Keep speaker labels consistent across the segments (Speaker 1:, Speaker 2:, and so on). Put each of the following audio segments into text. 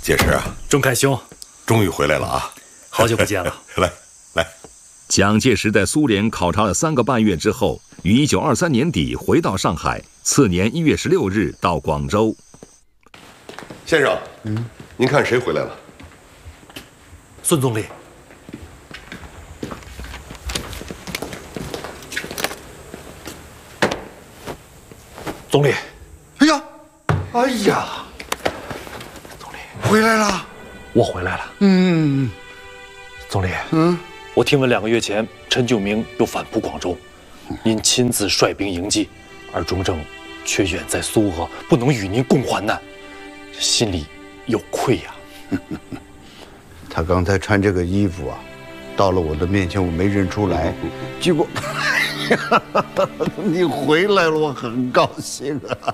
Speaker 1: 介石啊，
Speaker 2: 仲恺兄，
Speaker 1: 终于回来了啊！
Speaker 2: 好久不见了。
Speaker 1: 来。
Speaker 3: 蒋介石在苏联考察了3个半月之后，于1923年底回到上海，次年1月16日到广州。
Speaker 1: 先生，您看谁回来了？
Speaker 2: 孙总理。总理。
Speaker 4: 哎呀，
Speaker 2: 总理
Speaker 4: 回来了。
Speaker 2: 我回来了。总理。我听闻2个月前陈炯明又反扑广州，您亲自率兵迎击，而中正却远在苏俄，不能与您共患难，心里有愧呀。
Speaker 4: 他刚才穿这个衣服啊，到了我的面前，我没认出来，结果，你回来了，我很高兴啊。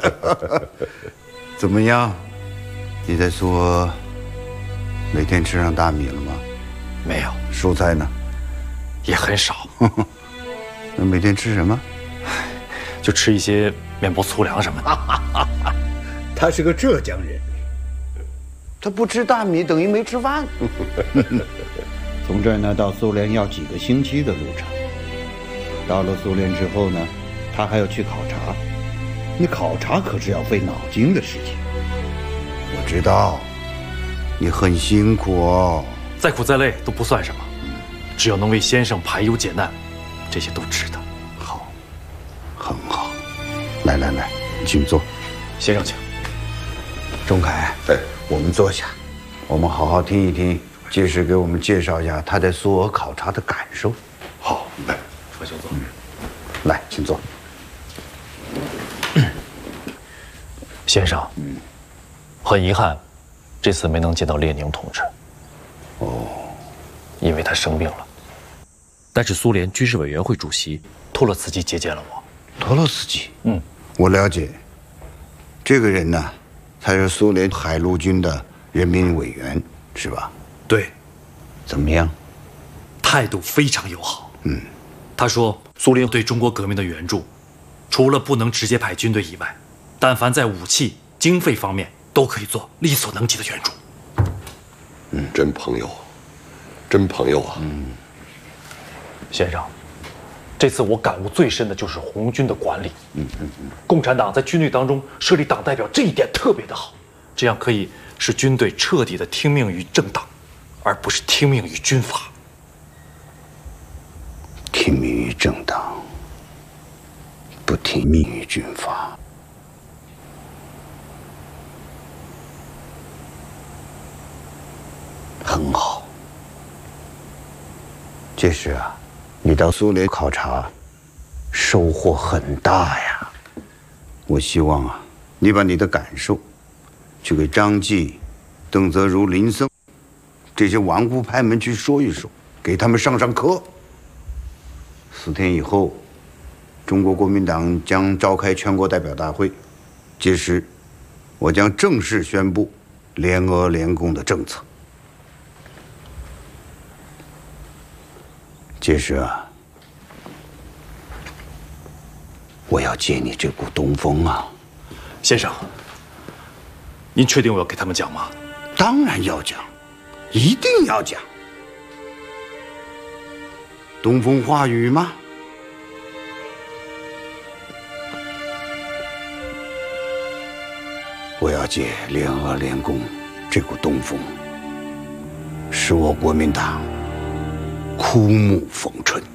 Speaker 4: 怎么样？你在苏俄每天吃上大米了吗？
Speaker 2: 没有。
Speaker 4: 蔬菜呢？
Speaker 2: 也很少。
Speaker 4: 那每天吃什么？
Speaker 2: 就吃一些面包、粗粮什么的。
Speaker 4: 他是个浙江人，他不吃大米等于没吃饭。
Speaker 5: 从这儿呢到苏联要几个星期的路程。到了苏联之后呢，他还要去考察。你考察可是要费脑筋的事情。
Speaker 4: 我知道，你很辛苦哦。
Speaker 2: 再苦再累都不算什么，只要能为先生排忧解难，这些都值得。
Speaker 4: 好，很好。来，请坐。
Speaker 2: 先生请。
Speaker 4: 仲恺，我们坐下，我们好好听一听介石给我们介绍一下他在苏俄考察的感受。
Speaker 1: 好，来，
Speaker 2: 何兄坐。
Speaker 4: 来，请坐。
Speaker 2: 先生，很遗憾，这次没能见到列宁同志。因为他生病了。但是苏联军事委员会主席托洛茨基接见了我。
Speaker 4: 托洛茨基，我了解。这个人呢，他是苏联海陆军的人民委员，是吧？
Speaker 2: 对。
Speaker 4: 怎么样？
Speaker 2: 态度非常友好。他说，苏联对中国革命的援助，除了不能直接派军队以外，但凡在武器、经费方面都可以做力所能及的援助。
Speaker 1: 真朋友。真朋友啊！
Speaker 2: 先生，这次我感悟最深的就是红军的管理。共产党在军队当中设立党代表，这一点特别的好，这样可以使军队彻底的听命于政党，而不是听命于军阀。
Speaker 4: 听命于政党，不听命于军阀。很好。介石啊，你到苏联考察，收获很大呀。我希望啊，你把你的感受，去给张继、邓泽如、林森这些顽固派们去说一说，给他们上课。4天以后，中国国民党将召开全国代表大会，届时，我将正式宣布联俄联共的政策。介石啊，我要借你这股东风啊！
Speaker 2: 先生，您确定我要给他们讲吗？
Speaker 4: 当然要讲，一定要讲。东风化雨吗？我要借联俄联共这股东风，使我国民党枯木逢春。